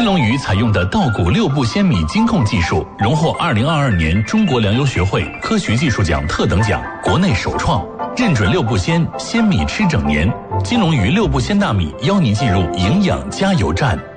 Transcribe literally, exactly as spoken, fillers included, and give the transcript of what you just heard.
龙鱼采用的稻谷六步鲜米精控技术，荣获二零二二年中国粮油学会科学技术奖特等奖，国内首创，认准六步鲜，鲜米吃整年。金龙鱼六步鲜大米邀您进入营养加油站。